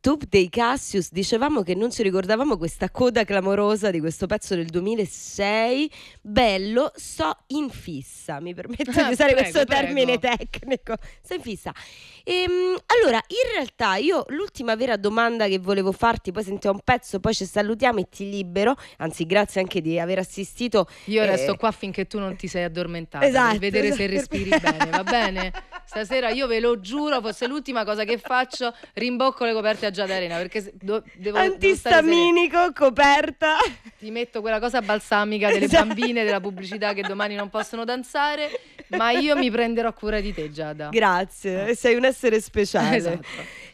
YouTube dei Cassius dicevamo che non ci ricordavamo questa coda clamorosa di questo pezzo del 2006. Bello, so in fissa, mi permetto di usare questo termine tecnico, so in fissa. Allora, in realtà io l'ultima vera domanda che volevo farti, poi sentiamo un pezzo, poi ci salutiamo e ti libero, anzi grazie anche di aver assistito. Io resto qua finché tu non ti sei addormentata, esatto, per vedere se respiri bene, va bene? Stasera io ve lo giuro, fosse l'ultima cosa che faccio, rimbocco le coperte a Giada Arena, perché devo antistaminico, coperta. Ti metto quella cosa balsamica delle bambine della pubblicità che domani non possono danzare, ma io mi prenderò cura di te, Giada. Grazie, sei un essere speciale. Esatto.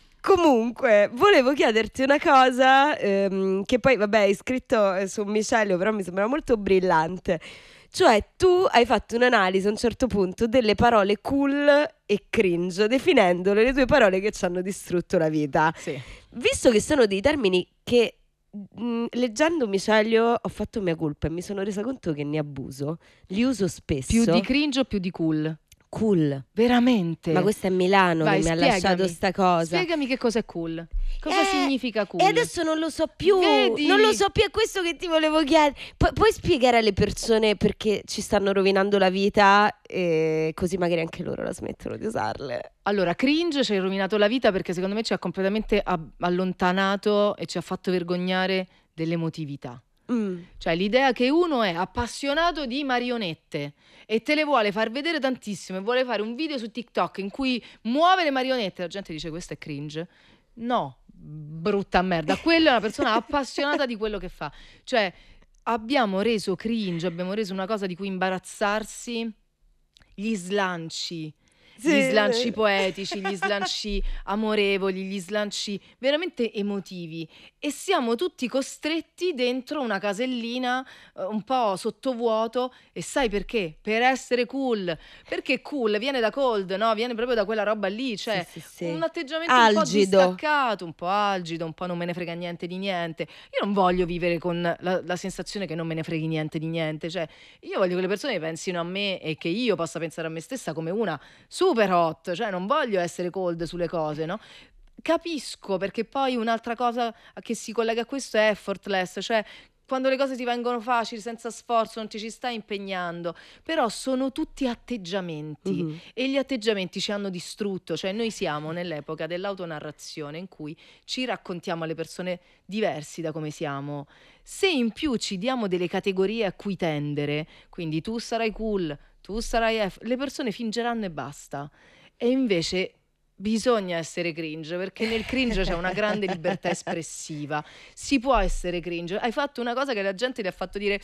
Comunque, volevo chiederti una cosa che poi, vabbè, hai scritto su Micelio, però mi sembra molto brillante. Cioè, tu hai fatto un'analisi a un certo punto delle parole cool e cringe, definendole le due parole che ci hanno distrutto la vita. Sì. Visto che sono dei termini che, leggendo Micelio, ho fatto mia colpa e mi sono resa conto che ne abuso, li uso spesso. Più di cringe o più di cool? Cool. Veramente? Ma questa è Milano. Vai, che mi ha lasciato sta cosa. Spiegami che cos'è cool. Cosa significa cool? E adesso non lo so più. Vedi? Non lo so più, è questo che ti volevo chiedere. Puoi spiegare alle persone perché ci stanno rovinando la vita e così magari anche loro la smettono di usarle. Allora, cringe ci hai rovinato la vita perché secondo me ci ha completamente allontanato e ci ha fatto vergognare dell'emotività. Cioè l'idea che uno è appassionato di marionette e te le vuole far vedere tantissimo e vuole fare un video su TikTok in cui muove le marionette, la gente dice questo è cringe. No, brutta merda, quella è una persona appassionata di quello che fa. Cioè abbiamo reso cringe, abbiamo reso una cosa di cui imbarazzarsi gli slanci. Sì. Gli slanci poetici, gli slanci amorevoli, gli slanci veramente emotivi, e siamo tutti costretti dentro una casellina un po' sottovuoto. E sai perché? Per essere cool, perché cool viene da cold, no? Viene proprio da quella roba lì, cioè sì. Un atteggiamento algido, un po' distaccato, un po' algido, un po' non me ne frega niente di niente. Io non voglio vivere con la sensazione che non me ne freghi niente di niente, cioè io voglio che le persone pensino a me e che io possa pensare a me stessa come una super hot, cioè non voglio essere cold sulle cose, no? Capisco, perché poi un'altra cosa che si collega a questo è effortless, cioè quando le cose ti vengono facili, senza sforzo, non ti ci stai impegnando. Però sono tutti atteggiamenti, e gli atteggiamenti ci hanno distrutto. Cioè noi siamo nell'epoca dell'autonarrazione in cui ci raccontiamo alle persone diversi da come siamo. Se in più ci diamo delle categorie a cui tendere, quindi tu sarai cool, tu sarai le persone fingeranno e basta. E invece bisogna essere cringe, perché nel cringe c'è una grande libertà espressiva. Si può essere cringe. Hai fatto una cosa che la gente ti ha fatto dire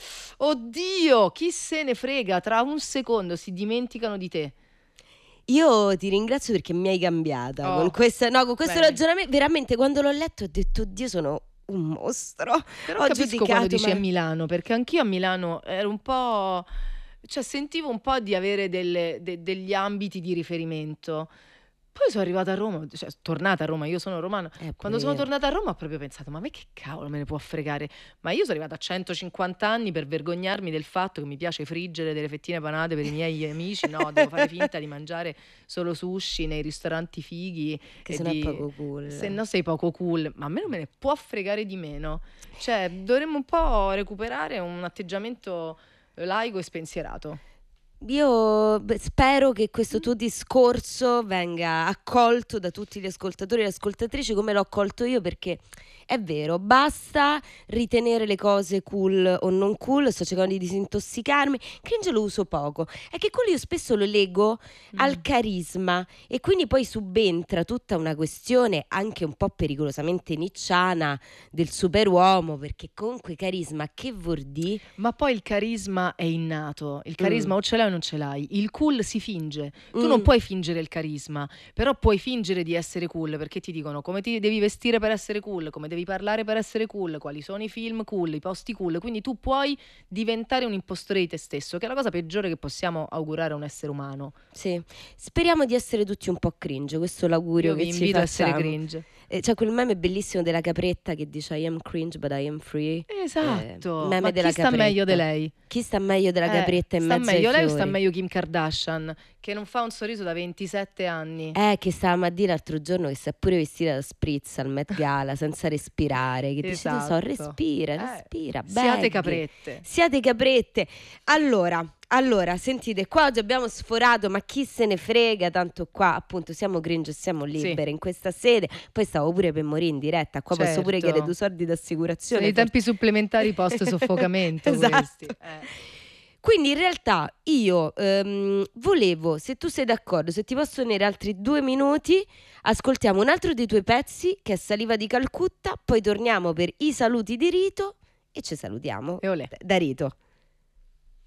oddio, chi se ne frega, tra un secondo si dimenticano di te. Io ti ringrazio perché mi hai cambiata con questo ragionamento. Veramente quando l'ho letto ho detto oddio, sono un mostro. Però capisco quando dici a Milano, perché anch'io a Milano ero un po', cioè sentivo un po' di avere degli ambiti di riferimento. Poi sono arrivata a Roma, cioè tornata a Roma, io sono romana. Quando sono tornata a Roma ho proprio pensato, ma a me che cavolo me ne può fregare? Ma io sono arrivata a 150 anni per vergognarmi del fatto che mi piace friggere delle fettine panate per i miei amici. No, devo fare finta di mangiare solo sushi nei ristoranti fighi. Che se no è poco cool. Se no sei poco cool, ma a me non me ne può fregare di meno. Cioè dovremmo un po' recuperare un atteggiamento laico e spensierato. Io spero che questo tuo discorso venga accolto da tutti gli ascoltatori e le ascoltatrici come l'ho accolto io, perché è vero, basta ritenere le cose cool o non cool. Sto cercando di disintossicarmi. Cringe lo uso poco, è che quello io spesso lo leggo al carisma, e quindi poi subentra tutta una questione anche un po' pericolosamente nicciana del superuomo, perché comunque carisma che vuol dire? Ma poi il carisma è innato, il carisma o ce l'hai o non ce l'hai. Il cool si finge, tu non puoi fingere il carisma, però puoi fingere di essere cool, perché ti dicono come ti devi vestire per essere cool, come devi parlare per essere cool, quali sono i film cool, i posti cool. Quindi tu puoi diventare un impostore di te stesso, che è la cosa peggiore che possiamo augurare a un essere umano. Sì, speriamo di essere tutti un po' cringe, questo è l'augurio che ci facciamo. Io vi invito a essere cringe. C'è quel meme bellissimo della capretta che dice I am cringe but I am free. Esatto, meme ma della chi sta capretta. meglio di lei? Chi sta meglio della capretta in sta mezzo meglio ai lei o fiori? sta meglio Kim Kardashian, che non fa un sorriso da 27 anni. Che stavamo a dire l'altro giorno che si è pure vestita da spritz al Met Gala senza respirare. Che Esatto. dice, respira. Siate caprette. Siate caprette. Allora, sentite, qua oggi abbiamo sforato, ma chi se ne frega, tanto qua appunto siamo cringe e siamo libere in questa sede. Poi stavo pure per morire in diretta, qua posso pure chiedere 2 soldi d'assicurazione. Sono i tempi supplementari post soffocamento. Esatto. Questi. Quindi in realtà io volevo, se tu sei d'accordo, se ti posso tenere altri 2 minuti, ascoltiamo un altro dei tuoi pezzi che è Saliva di Calcutta, poi torniamo per i saluti di Rito e ci salutiamo E olè. da Rito.